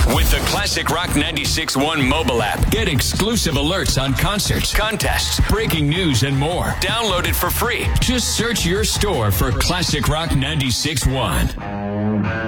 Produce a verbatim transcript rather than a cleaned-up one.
With the Classic Rock ninety-six point one mobile app, get exclusive alerts on concerts, contests, breaking news, and more. Download it for free. Just search your store for Classic Rock ninety-six point one.